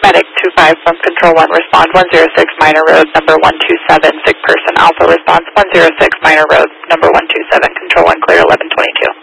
Medic 25 from Control 1, respond 106 Minor Road, number 127, sick person. Alpha response 106 Minor Road, number 127, Control 1, clear 1122.